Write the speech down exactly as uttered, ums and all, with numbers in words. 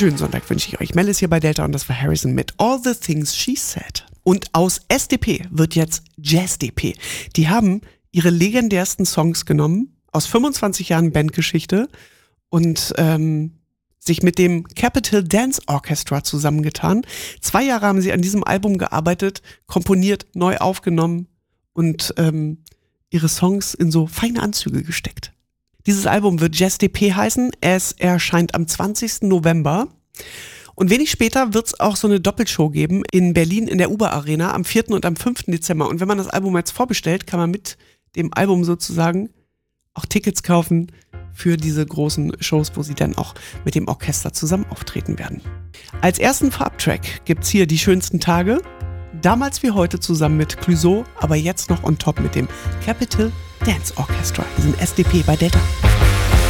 schönen Sonntag wünsche ich euch. Mel ist hier bei Delta und das war Harrison mit All the Things She Said. Und aus S D P wird jetzt Jazz D P. Die haben ihre legendärsten Songs genommen aus fünfundzwanzig Jahren Bandgeschichte und ähm, sich mit dem Capital Dance Orchestra zusammengetan. Zwei Jahre haben sie an diesem Album gearbeitet, komponiert, neu aufgenommen und ähm, ihre Songs in so feine Anzüge gesteckt. Dieses Album wird Jazz D P heißen. Es erscheint am zwanzigsten November. Und wenig später wird es auch so eine Doppelshow geben in Berlin in der Uber Arena am vierten und am fünften Dezember. Und wenn man das Album jetzt vorbestellt, kann man mit dem Album sozusagen auch Tickets kaufen für diese großen Shows, wo sie dann auch mit dem Orchester zusammen auftreten werden. Als ersten Farbtrack gibt's hier Die schönsten Tage. Damals wie heute zusammen mit Clouseau, aber jetzt noch on top mit dem Capital Dance Orchestra. Wir sind S D P bei Delta.